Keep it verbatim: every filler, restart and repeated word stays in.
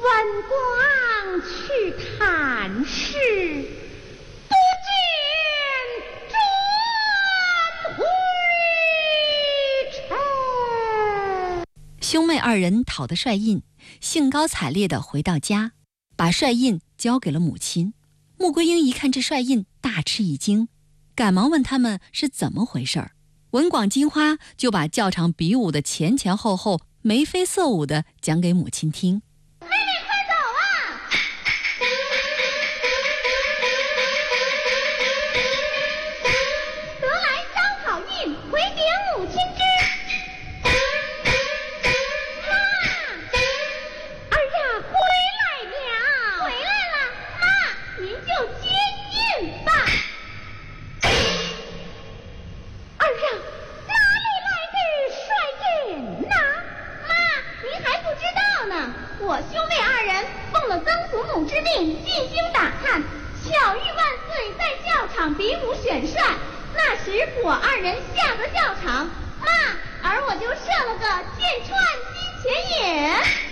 文广去探视，不见转回城。 兄妹二人讨得帅印，兴高采烈地回到家，把帅印交给了母亲。穆桂英一看这帅印，大吃一惊，赶忙问他们是怎么回事儿。文广、金花就把教场比武的前前后后、眉飞色舞地讲给母亲听。 妹妹快走啊！得来招好印，回禀母亲知。妈，儿呀回来了，回来了。妈，您就接印吧。儿呀，哪里来的帅印呐？妈，您还不知道呢。我兄妹二人奉了曾祖母之命，进京打探，巧遇万岁在教场比武选帅。那时我二人下得教场，妈，而我就设了个箭穿金钱眼。